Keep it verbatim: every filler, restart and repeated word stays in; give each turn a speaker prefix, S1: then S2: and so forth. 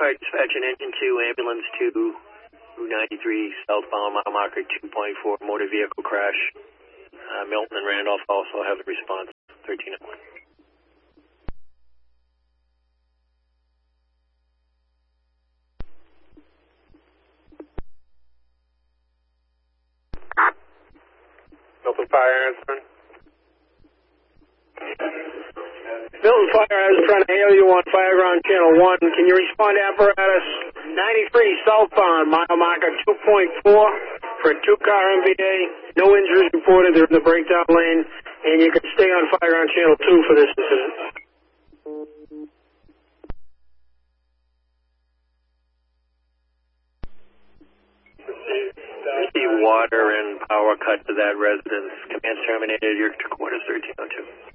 S1: Fire Dispatch and Engine two, ambulance to Route ninety-three, southbound, mile marker two point four, motor vehicle crash. Uh, Milton and Randolph also have a response, thirteen oh one.
S2: Milton Fire answering.
S3: Milton Fire, I was trying to hail you on Fireground Channel one. Can you respond to apparatus ninety-three southbound, mile marker two point four for a two-car M V A? No injuries reported. They're in the breakdown lane. And you can stay on Fireground Channel two for this incident.
S1: Receive water and power cut to that residence. Command terminated. Your quarters thirteen oh two.